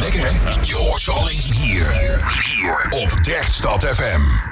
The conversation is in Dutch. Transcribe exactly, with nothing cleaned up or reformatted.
Lekker hè? Je hoort ze alleen hier. Hier op Derkstad F M.